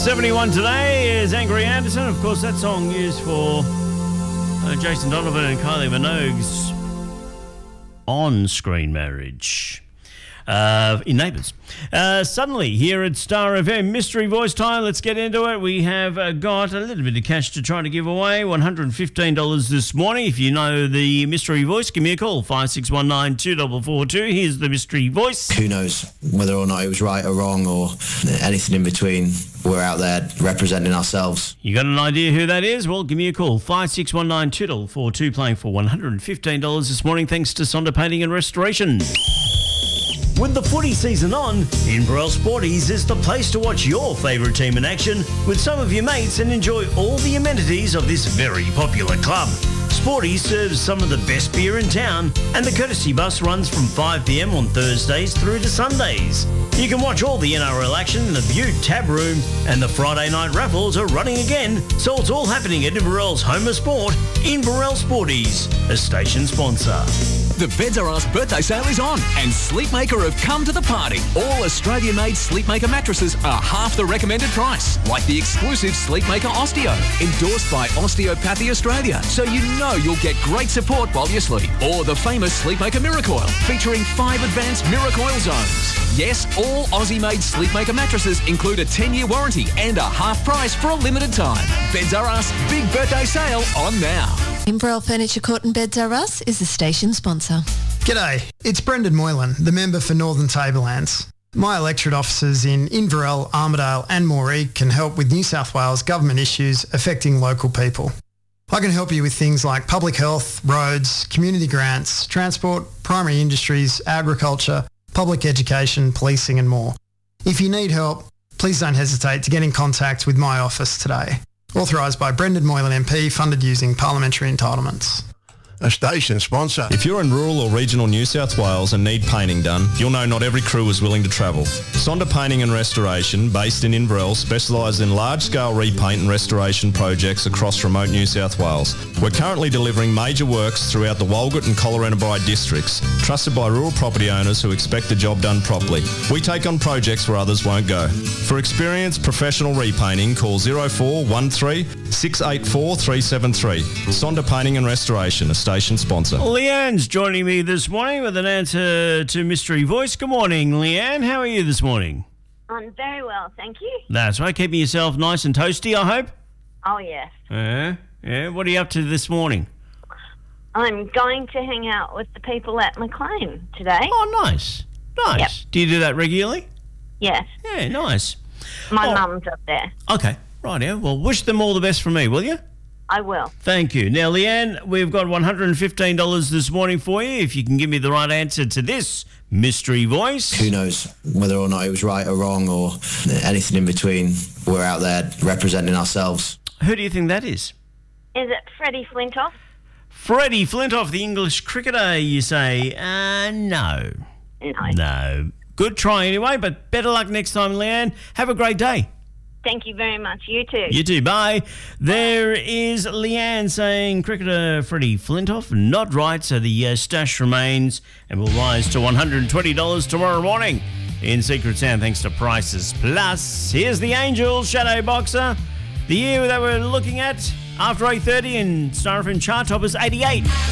71 today is Angry Anderson. Of course, that song is for Jason Donovan and Kylie Minogue's on-screen marriage in Neighbours. Suddenly, here at Star FM, Mystery Voice time. Let's get into it. We have got a little bit of cash to try to give away, $115 this morning. If you know the Mystery Voice, give me a call, 5619 2442. Here's the Mystery Voice. Who knows whether or not it was right or wrong or anything in between. We're out there representing ourselves. You got an idea who that is? Well, give me a call, 5619 2442, playing for $115 this morning, thanks to Sonder Painting and Restoration. With the footy season on, Inverell Sporties is the place to watch your favourite team in action with some of your mates and enjoy all the amenities of this very popular club. Sporties serves some of the best beer in town, and the courtesy bus runs from 5 p.m. on Thursdays through to Sundays. You can watch all the NRL action in the Butte Tab Room, and the Friday night raffles are running again, so it's all happening at Inverell's home of sport, Inverell Sporties, a station sponsor. The Beds R Us birthday sale is on, and Sleepmaker have come to the party. All Australia-made Sleepmaker mattresses are half the recommended price, like the exclusive Sleepmaker Osteo, endorsed by Osteopathy Australia, so you know you'll get great support while you sleep. Or the famous Sleepmaker Miracoil, featuring 5 advanced Miracoil zones. Yes, all Aussie-made Sleepmaker mattresses include a 10-year warranty and a half price for a limited time. Beds R Us big birthday sale on now. Inverell Furniture Court and Beds R Us is the station sponsor. G'day, it's Brendan Moylan, the member for Northern Tablelands. My electorate officers in Inverell, Armidale and Moree can help with New South Wales government issues affecting local people. I can help you with things like public health, roads, community grants, transport, primary industries, agriculture, public education, policing and more. If you need help, please don't hesitate to get in contact with my office today. Authorised by Brendan Moylan MP, funded using parliamentary entitlements. A station sponsor. If you're in rural or regional New South Wales and need painting done, you'll know not every crew is willing to travel. Sonder Painting and Restoration, based in Inverell, specialise in large-scale repaint and restoration projects across remote New South Wales. We're currently delivering major works throughout the Walgett and Collarenebri districts, trusted by rural property owners who expect the job done properly. We take on projects where others won't go. For experienced professional repainting, call 0413 684 373. Sonder Painting and Restoration, a station sponsor. Leanne's joining me this morning with an answer to Mystery Voice. Good morning, Leanne. How are you this morning? I'm very well, thank you. That's right. Keeping yourself nice and toasty, I hope? Oh, yes. Yeah. What are you up to this morning? I'm going to hang out with the people at McLean today. Oh, nice. Yep. Do you do that regularly? Yes. Yeah, nice. My mum's up there. Okay, right, yeah. Well, wish them all the best from me, will you? I will. Thank you. Now, Leanne, we've got $115 this morning for you. If you can give me the right answer to this Mystery Voice. Who knows whether or not it was right or wrong or anything in between. We're out there representing ourselves. Who do you think that is? Is it Freddie Flintoff? Freddie Flintoff, the English cricketer, you say? No. No. Good try anyway, but better luck next time, Leanne. Have a great day. Thank you very much. You too. You too. Bye. There is Leanne saying cricketer Freddie Flintoff. Not right, so the stash remains and will rise to $120 tomorrow morning in Secret Sound thanks to Prices Plus. Here's the Angels, Shadow Boxer. The year that we're looking at after 8:30 in Star FM chart toppers 88.